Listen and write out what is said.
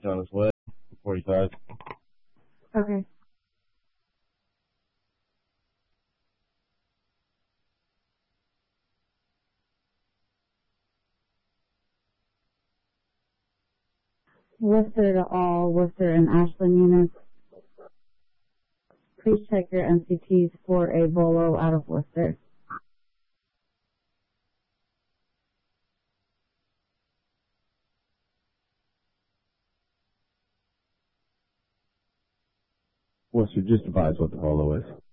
on his way. 45. Okay. Worcester to all Worcester and Ashland units. Please check your MCTs for a Volo out of Worcester. Worcester, just advise what the Volo is.